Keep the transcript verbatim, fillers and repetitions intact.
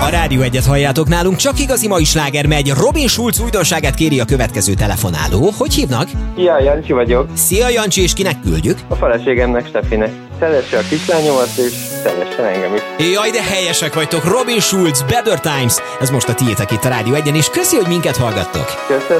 A Rádió Egyet halljátok nálunk, csak igazi mai sláger megy. Robin Schulz újdonságát kéri a következő telefonáló. Hogy hívnak? Szia, Jancsi vagyok. Szia Jancsi, és kinek küldjük? A feleségemnek, Stefinek. Szeresse a kislányomat, és szeressen engem is. Jaj, de helyesek vagytok. Robin Schulz, Better Times. Ez most a tiétek itt a Rádió Egyen, és köszi, hogy minket hallgattok. Köszönöm.